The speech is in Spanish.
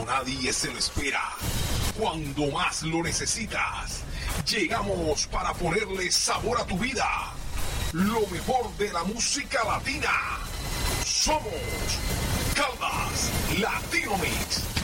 cuando nadie se lo espera, cuando más lo necesitas. Llegamos para ponerle sabor a tu vida. Lo mejor de la música latina. Somos Caldas Latino Mix.